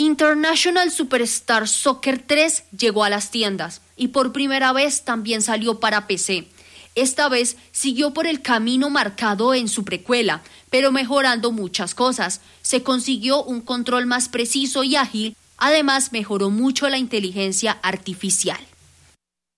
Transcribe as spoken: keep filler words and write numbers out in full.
International Superstar Soccer tres llegó a las tiendas y por primera vez también salió para P C. Esta vez siguió por el camino marcado en su precuela, pero mejorando muchas cosas. Se consiguió un control más preciso y ágil, además mejoró mucho la inteligencia artificial.